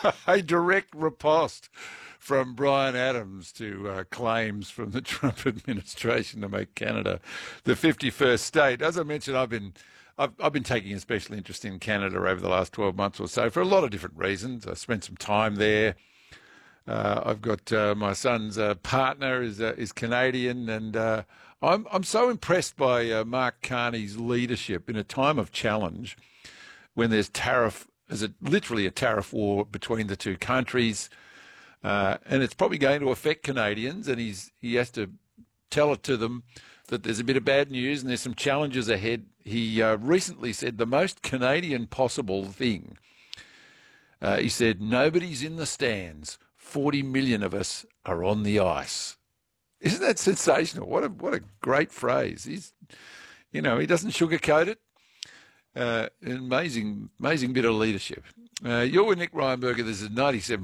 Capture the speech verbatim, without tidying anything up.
A direct riposte from Brian Adams to uh, claims from the Trump administration to make Canada the fifty-first state. As I mentioned, I've been I've, I've been taking a special interest in Canada over the last twelve months or so for a lot of different reasons. I spent some time there. Uh, I've got uh, my son's uh, partner is uh, is Canadian, and uh, I'm I'm so impressed by uh, Mark Carney's leadership in a time of challenge when there's tariff, there's a, literally a tariff war between the two countries. Uh, and it's probably going to affect Canadians, and he's he has to tell it to them that there's a bit of bad news and there's some challenges ahead. He uh, recently said the most Canadian possible thing. Uh, he said, nobody's in the stands. forty million of us are on the ice. Isn't that sensational? What a what a great phrase. He's, you know, he doesn't sugarcoat it. Uh, an amazing, amazing bit of leadership. Uh, you're with Nick Ryanberger. This is ninety-seven.